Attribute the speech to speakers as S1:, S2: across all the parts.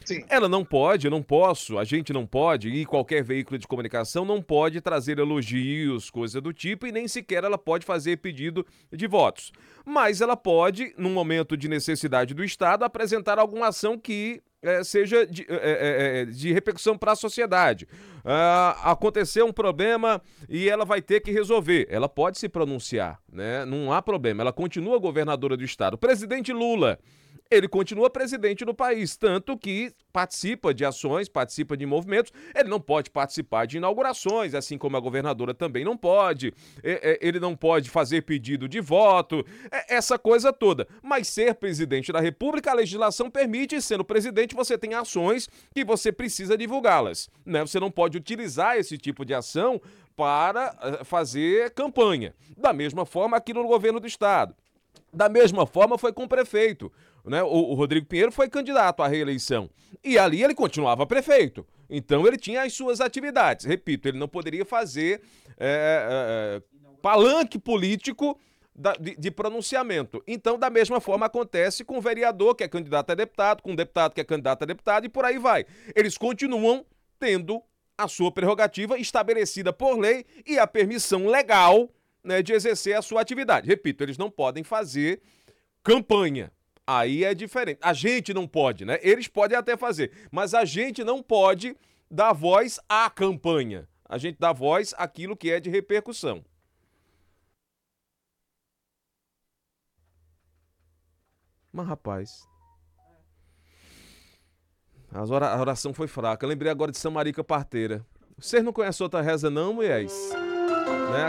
S1: Sim.
S2: Ela não pode, eu não posso, a gente não pode, e qualquer veículo de comunicação não pode trazer elogios, coisa do tipo, e nem sequer ela pode fazer pedido de votos. Mas ela pode, num momento de necessidade do Estado, apresentar alguma ação que seja de repercussão para a sociedade. Aconteceu um problema e ela vai ter que resolver. Ela pode se pronunciar, né? Não há problema. Ela continua governadora do Estado. O presidente Lula, ele continua presidente do país, tanto que participa de ações, participa de movimentos. Ele não pode participar de inaugurações, assim como a governadora também não pode. Ele não pode fazer pedido de voto, essa coisa toda. Mas ser presidente da República, a legislação permite, e sendo presidente, você tem ações que você precisa divulgá-las, né? Você não pode utilizar esse tipo de ação para fazer campanha. Da mesma forma aqui no governo do Estado. Da mesma forma foi com o prefeito, né? O Rodrigo Pinheiro foi candidato à reeleição e ali ele continuava prefeito. Então ele tinha as suas atividades. Repito, ele não poderia fazer palanque político de pronunciamento. Então, da mesma forma, acontece com o vereador que é candidato a deputado, com o deputado que é candidato a deputado e por aí vai. Eles continuam tendo a sua prerrogativa estabelecida por lei e a permissão legal, né, de exercer a sua atividade. Repito, eles não podem fazer campanha. Aí é diferente. A gente não pode, né? Eles podem até fazer, mas a gente não pode dar voz à campanha. A gente dá voz àquilo que é de repercussão. Mas, rapaz, a oração foi fraca. Eu lembrei agora de Samarica Parteira. Vocês não conhecem outra reza não, mulheres? Né?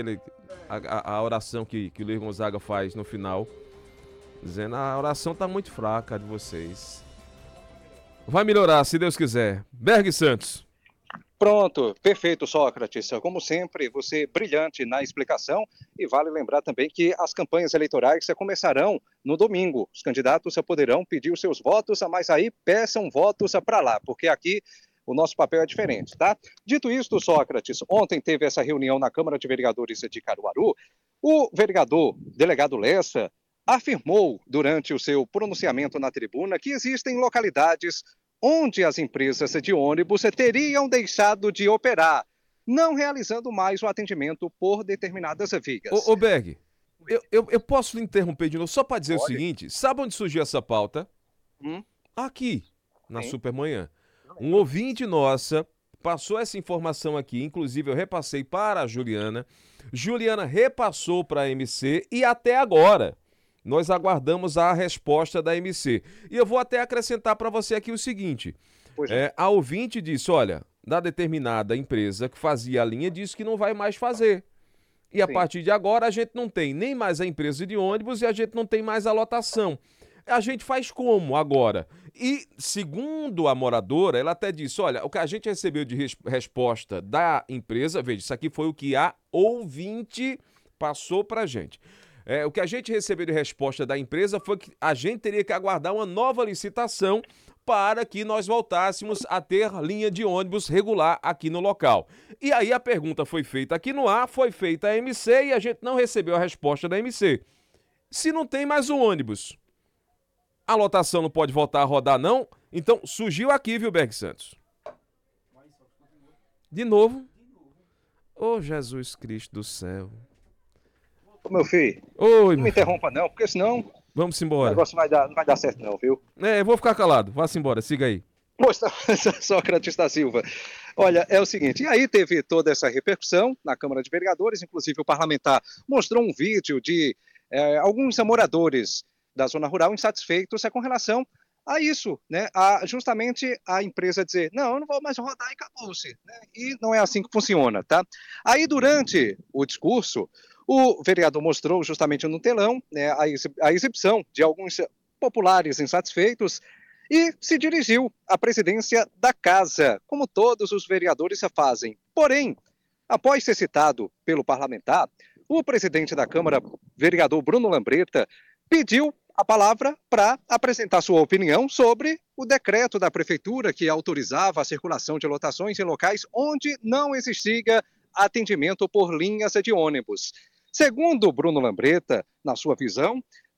S2: A oração que o Luiz Gonzaga faz no final, dizendo: a oração tá muito fraca de vocês. Vai melhorar, se Deus quiser. Berg Santos.
S1: Pronto, perfeito, Sócrates. Como sempre, você brilhante na explicação, e vale lembrar também que as campanhas eleitorais começarão no domingo. Os candidatos poderão pedir os seus votos, mas aí peçam votos para lá, porque aqui o nosso papel é diferente, tá? Dito isto, Sócrates, ontem teve essa reunião na Câmara de Vereadores de Caruaru. O vereador delegado Lessa afirmou durante o seu pronunciamento na tribuna que existem localidades onde as empresas de ônibus teriam deixado de operar, não realizando mais o atendimento por determinadas vias.
S2: Ô Berg, eu posso lhe interromper de novo só para dizer o seguinte: sabe onde surgiu essa pauta? Aqui, na
S1: Sim.
S2: Supermanhã. Um ouvinte nossa passou essa informação aqui, inclusive eu repassei para a Juliana. Juliana repassou para a MC e até agora nós aguardamos a resposta da MC. E eu vou até acrescentar para você aqui o seguinte: a ouvinte disse, olha, da determinada empresa que fazia a linha disse que não vai mais fazer. E a partir de agora a gente não tem nem mais a empresa de ônibus e a gente não tem mais a lotação. A gente faz como agora? E, segundo a moradora, ela até disse, olha, o que a gente recebeu de resposta da empresa, veja, isso aqui foi o que a ouvinte passou pra gente. O que a gente recebeu de resposta da empresa foi que a gente teria que aguardar uma nova licitação para que nós voltássemos a ter linha de ônibus regular aqui no local. E aí a pergunta foi feita aqui no ar, foi feita a MC e a gente não recebeu a resposta da MC. Se não tem mais o ônibus, a lotação não pode voltar a rodar, não? Então, surgiu aqui, viu, Berg Santos? De novo? Ô, Jesus Cristo do céu.
S1: Ô, meu filho,
S2: Oi,
S1: não me interrompa não, porque senão
S2: vamos
S1: o
S2: embora.
S1: negócio não vai dar certo não, viu?
S2: Eu vou ficar calado. Vá-se embora, siga aí.
S1: Poxa, Sócrates da Silva. Olha, é o seguinte, e aí teve toda essa repercussão na Câmara de Vereadores, inclusive o parlamentar mostrou um vídeo de alguns moradores da zona rural insatisfeitos com relação a isso, né? Justamente a empresa dizer, não, eu não vou mais rodar e acabou-se, né? E não é assim que funciona, tá? Aí, durante o discurso, o vereador mostrou justamente no telão, né, a exibição de alguns populares insatisfeitos e se dirigiu à presidência da casa, como todos os vereadores fazem. Porém, após ser citado pelo parlamentar, o presidente da Câmara, vereador Bruno Lambreta, pediu a palavra para apresentar sua opinião sobre o decreto da prefeitura que autorizava a circulação de lotações em locais onde não existia atendimento por linhas de ônibus. Segundo Bruno Lambreta, na sua visão,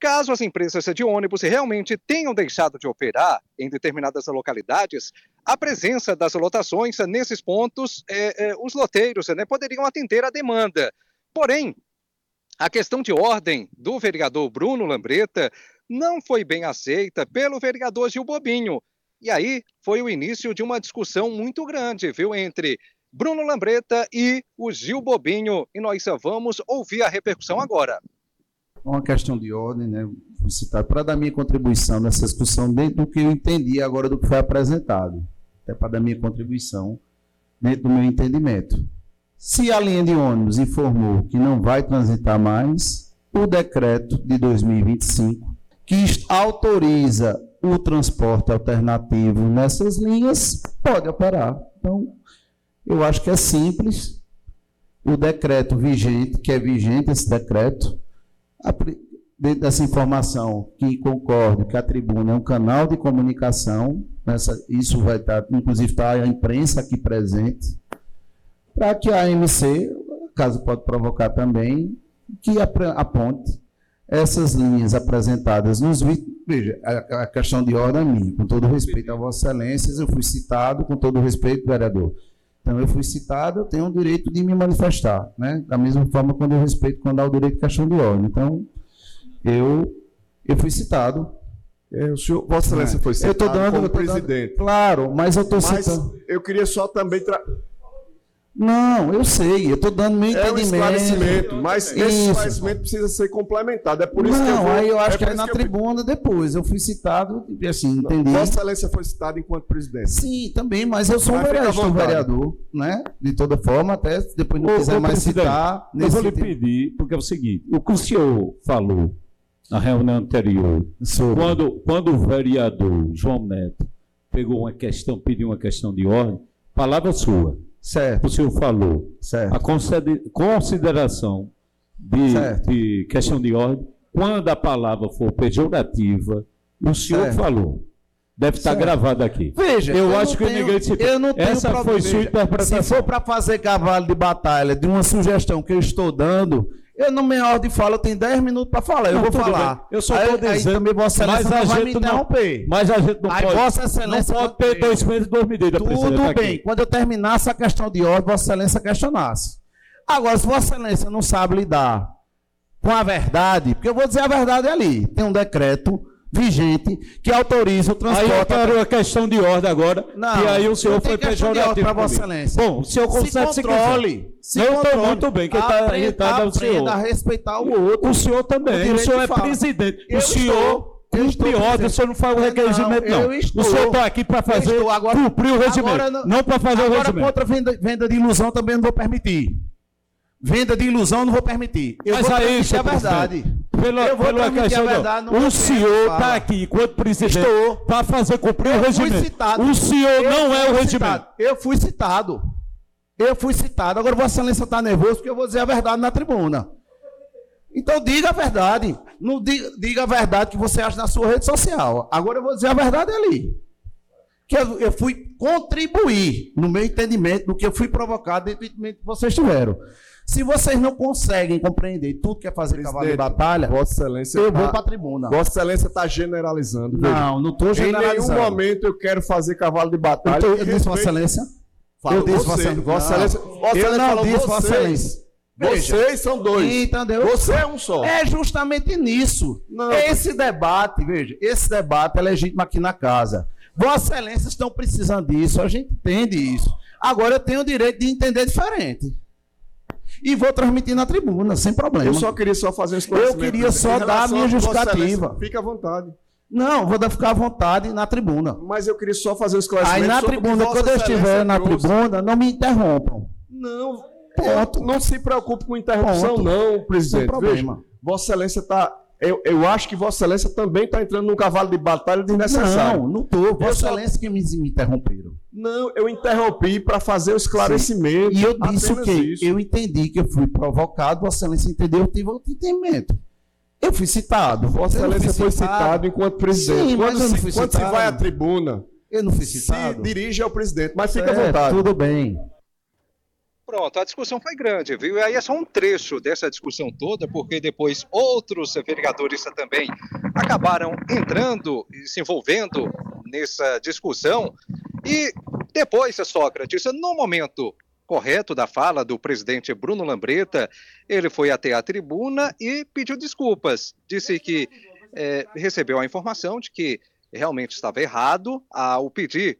S1: Caso as empresas de ônibus realmente tenham deixado de operar em determinadas localidades, a presença das lotações nesses pontos, os loteiros poderiam atender à demanda. Porém, a questão de ordem do vereador Bruno Lambreta não foi bem aceita pelo vereador Gil Bobinho. E aí foi o início de uma discussão muito grande, viu, entre Bruno Lambreta e o Gil Bobinho. E nós vamos ouvir a repercussão agora.
S3: Uma questão de ordem, né? Vou citar para dar minha contribuição nessa discussão dentro do que eu entendi agora do que foi apresentado. Até para dar minha contribuição dentro do meu entendimento. Se a linha de ônibus informou que não vai transitar mais, o decreto de 2025, que autoriza o transporte alternativo nessas linhas, pode operar. Então, eu acho que é simples. O decreto vigente, que é vigente esse decreto, dentro dessa informação que concordo que a tribuna é um canal de comunicação, isso vai estar, inclusive está a imprensa aqui presente, para que a AMC, caso pode provocar também, que aponte essas linhas apresentadas nos vídeos. Veja, a questão de ordem é minha, com todo respeito a Vossa Excelências, eu fui citado, com todo respeito, vereador. Então, eu fui citado, eu tenho o direito de me manifestar, né? Da mesma forma, quando eu respeito, quando há o direito de questão de ordem. Então, eu fui citado.
S4: O senhor, Vossa Excelência foi citado como presidente.
S3: Claro, mas eu estou citando.
S4: Eu queria só também...
S3: Não, eu sei, eu estou dando meu entendimento.
S4: É um esclarecimento, mas esse esclarecimento precisa ser complementado. É por isso que eu vou...
S3: aí eu acho que é na tribuna depois. Eu fui citado e assim, entendi.
S4: Vossa Excelência foi citado enquanto presidente.
S3: Sim, também, mas eu sou um vereador, né? De toda forma, até depois não quiser mais citar.
S5: Eu vou lhe pedir, porque é o seguinte, o que o senhor falou na reunião anterior, quando o vereador João Neto pegou uma questão, pediu uma questão de ordem, palavra sua.
S3: Certo.
S5: O senhor falou.
S3: Certo.
S5: A consideração de questão de ordem, quando a palavra for pejorativa, o senhor falou. Deve estar gravado aqui.
S3: Veja,
S5: eu acho que ninguém se...
S3: Eu não tenho
S5: Essa
S3: problema.
S5: foi sua interpretação.
S3: Se for para fazer cavalo de batalha de uma sugestão que eu estou dando, eu no meia hora de fala, eu tenho 10 minutos para falar. Eu vou falar.
S5: Bem. Eu só estou dizendo.
S3: Aí também Vossa Excelência não vai me interromper.
S5: Mas a gente não
S3: aí
S5: pode.
S3: Vossa Excelência
S5: não pode ter 2 meses e 2 medidas.
S3: Tudo bem. Quando eu terminasse a questão de ordem, Vossa Excelência questionasse. Agora, se Vossa Excelência não sabe lidar com a verdade, porque eu vou dizer a verdade ali. Tem um decreto vigente que autoriza o transporte.
S5: Aí eu quero a questão de ordem agora.
S3: Não,
S5: e aí o senhor foi pejorativo
S3: para Vossa Excelência.
S5: Bom, o senhor consegue
S3: se controle.
S5: Eu estou muito bem. Quem está irritado é o senhor.
S3: A respeitar o outro.
S5: O senhor também. O senhor é presidente. O senhor cumpre ordem. O senhor não faz o requerimento, não. O senhor está aqui para fazer cumprir o regimento. Não para fazer o regimento.
S3: Agora, contra venda de ilusão também não vou permitir. Venda de ilusão não vou permitir.
S5: Mas aí isso é verdade. Pela questão o senhor está aqui, enquanto presidente, para fazer cumprir o regimento. O senhor não é o regimento.
S3: Eu fui citado. Agora Vossa Excelência está nervoso porque eu vou dizer a verdade na tribuna. Então diga a verdade. Não diga a verdade que você acha na sua rede social. Agora eu vou dizer a verdade ali. Que eu fui contribuir no meu entendimento do que eu fui provocado dentro do entendimento que vocês tiveram. Se vocês não conseguem compreender tudo que é fazer cavalo de batalha,
S4: Vossa Excelência
S3: eu vou para a tribuna.
S4: Vossa Excelência está generalizando.
S3: Não estou generalizando.
S4: Em nenhum momento eu quero fazer cavalo de batalha.
S3: Eu disse Vossa Excelência.
S4: Eu disse Vossa Excelência.
S3: Eu não disse Vossa Excelência.
S4: Vocês são 2.
S3: Entendeu?
S4: Você é um só.
S3: É justamente nisso. Não. Esse debate é legítimo aqui na casa. Vossa Excelência estão precisando disso, a gente entende isso. Agora eu tenho o direito de entender diferente. E vou transmitir na tribuna, sem problema.
S4: Eu só queria fazer um esclarecimento.
S3: Eu queria só dar a minha justificativa.
S4: Fique à vontade.
S3: Não, vou ficar à vontade na tribuna.
S4: Mas eu queria só fazer um esclarecimento.
S3: Aí na tribuna, quando eu estiver na tribuna, não me interrompam.
S4: Não, não se preocupe com interrupção, não, presidente.
S3: Sem problema.
S4: Veja, Vossa Excelência está... Eu acho que Vossa Excelência também está entrando num cavalo de batalha desnecessário.
S3: Não estou. Vossa Excelência que me interromperam.
S4: Não, eu interrompi para fazer o esclarecimento.
S3: Sim. E eu disse o quê? Eu entendi que eu fui provocado, Vossa Excelência entendeu, eu tive outro entendimento. Eu fui citado.
S4: Vossa Excelência foi citado enquanto presidente.
S3: Sim, mas eu não fui
S4: quando
S3: citado.
S4: se vai à tribuna,
S3: eu não fui citado.
S4: Se dirige ao presidente, mas fica à vontade.
S3: Tudo bem.
S1: Pronto, a discussão foi grande, viu? E aí é só um trecho dessa discussão toda, porque depois outros vereadores também acabaram entrando e se envolvendo nessa discussão. E depois, Sócrates, no momento correto da fala do presidente Bruno Lambreta, ele foi até a tribuna e pediu desculpas. Disse que recebeu a informação de que realmente estava errado ao pedir